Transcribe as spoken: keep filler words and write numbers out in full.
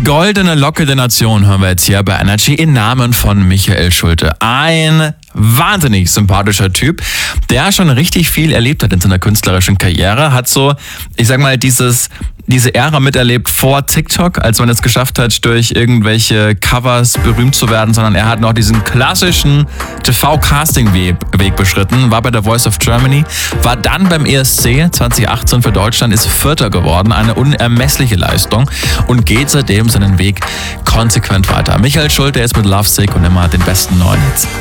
goldene Locke der Nation hören wir jetzt hier bei Energy im Namen von Michael Schulte. Ein wahnsinnig sympathischer Typ, der schon richtig viel erlebt hat in seiner künstlerischen Karriere, hat so, ich sag mal, dieses diese Ära miterlebt vor TikTok, als man es geschafft hat, durch irgendwelche Covers berühmt zu werden, sondern er hat noch diesen klassischen T V-Casting-Weg beschritten, war bei der Voice of Germany, war dann beim E S C zwanzig achtzehn für Deutschland, ist Vierter geworden, eine unermessliche Leistung und geht seitdem seinen Weg konsequent weiter. Michael Schulte ist mit Lovesick und immer den besten neuen Hits.